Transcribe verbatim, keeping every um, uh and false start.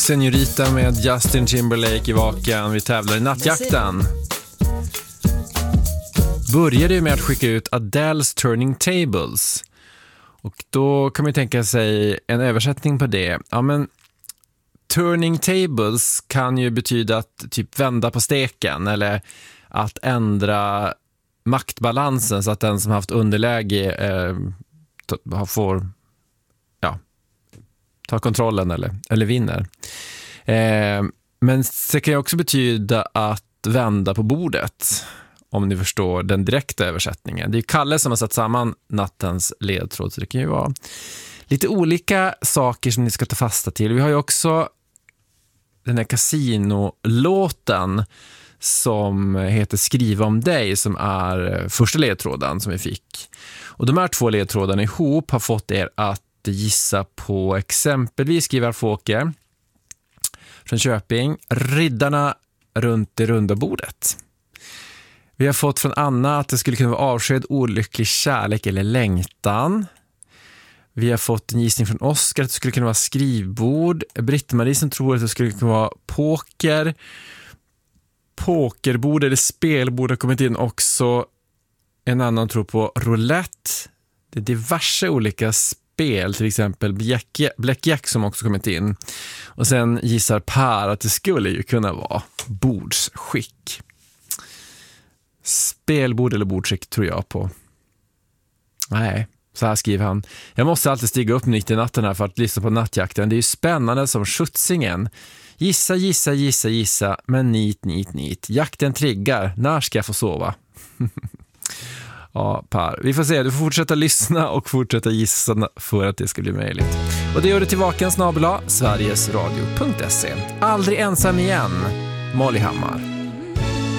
Senorita med Justin Timberlake i vaken. Vi tävlar i nattjakten. Började ju med att skicka ut Adele's Turning Tables. Och då kan man tänka sig en översättning på det. Ja, men turning tables kan ju betyda att typ vända på steken eller att ändra maktbalansen så att den som haft underläge eh, får ja, ta kontrollen eller, eller vinner. Eh, men det kan ju också betyda att vända på bordet, om ni förstår den direkta översättningen. Det är Kalle som har satt samman nattens ledtråd, så det kan ju vara lite olika saker som ni ska ta fasta till. Vi har ju också den här Casino-låten som heter Skriva om dig, som är första ledtråden som vi fick. Och de här två ledtrådarna ihop har fått er att gissa på exempelvis Skrivar Fåke från Köping, Riddarna runt det runda bordet. Vi har fått från Anna att det skulle kunna vara avsked, olycklig kärlek eller längtan. Vi har fått en gissning från Oskar att det skulle kunna vara skrivbord. Britt-Marie som tror att det skulle kunna vara poker. Pokerbord eller spelbord har kommit in också. En annan tror på roulette. Det är diverse olika spel, till exempel Blackjack som också kommit in. Och sen gissar Per att det skulle ju kunna vara bordsskick. Spelbord eller bordsskick tror jag på. Nej, så här skriver han. Jag måste alltid stiga upp mitt i natten här för att lyssna på nattjakten. Det är ju spännande som skjutsingen. Gissa, gissa, gissa, gissa. Men nit, nit, nit. Jakten triggar. När ska jag få sova? Ja, Per. Vi får se. Du får fortsätta lyssna och fortsätta gissa för att det ska bli möjligt. Och det gör du till vaken snabel-a sverigesradio punkt se. Aldrig ensam igen. Molly Hammar.